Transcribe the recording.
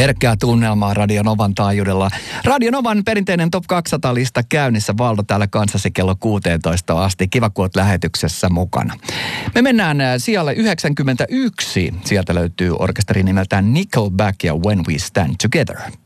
Herkkää tunnelmaa Radio Novan taajuudella. Radio Novan perinteinen Top 200-lista käynnissä. Valdo täällä kanssasi kello 16 asti. Kiva, kun oot lähetyksessä mukana. Me mennään sijalle 91. Sieltä löytyy orkesteri nimeltään Nickelback ja When We Stand Together.